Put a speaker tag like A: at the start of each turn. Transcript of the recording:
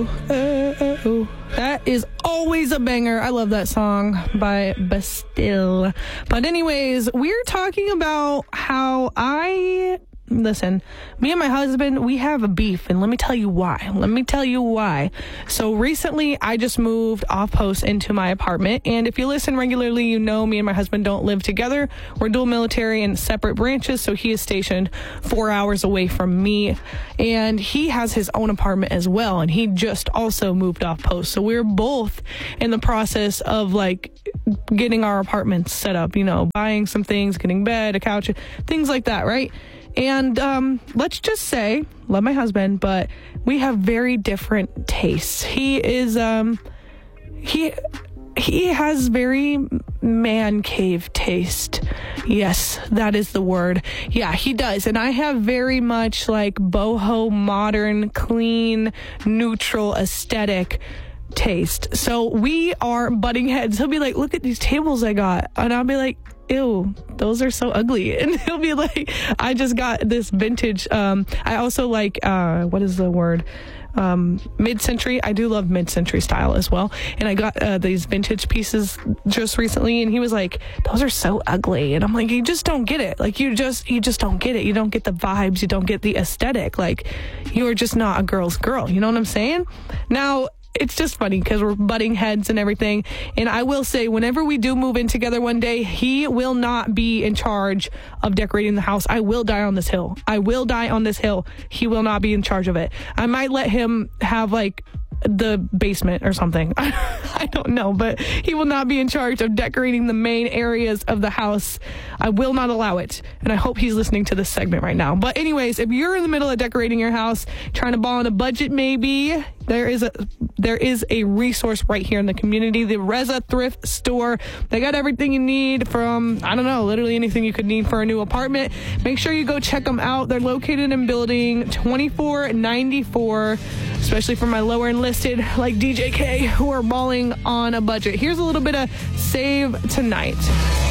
A: That is always a banger. I love that song by Bastille. But anyways, we're talking about how listen, me and my husband, we have a beef, and let me tell you why. So recently, I just moved off post into my apartment, and if you listen regularly, you know me and my husband don't live together. We're dual military in separate branches, so he is stationed 4 hours away from me, and he has his own apartment as well, and he just also moved off post. So we're both in the process of getting our apartments set up, buying some things, getting bed, a couch, things like that, right? And let's just say, love my husband, but we have very different tastes. He is he has very man cave taste. Yes, that is the word. Yeah, he does. And I have very much boho, modern, clean, neutral aesthetic taste. So we are butting heads. He'll be like, look at these tables I got. And I'll be like, ew, those are so ugly. And he'll be like, I just got this vintage. I also like, what is the word? Mid-century. I do love mid-century style as well. And I got these vintage pieces just recently, and he was like, those are so ugly. And I'm like, you just don't get it. You just don't get it. You don't get the vibes. You don't get the aesthetic. You are just not a girl's girl. You know what I'm saying? Now, it's just funny because we're butting heads and everything. And I will say, whenever we do move in together one day, he will not be in charge of decorating the house. I will die on this hill. He will not be in charge of it. I might let him have the basement or something. I don't know, but he will not be in charge of decorating the main areas of the house. I will not allow it. And I hope he's listening to this segment right now. But anyways, if you're in the middle of decorating your house, trying to ball on a budget maybe, there is a resource right here in the community, the Reza Thrift Store. They got everything you need from, literally anything you could need for a new apartment. Make sure you go check them out. They're located in building 2494, especially for my lower enlisted like DJ K who are balling on a budget. Here's a little bit of Save Tonight.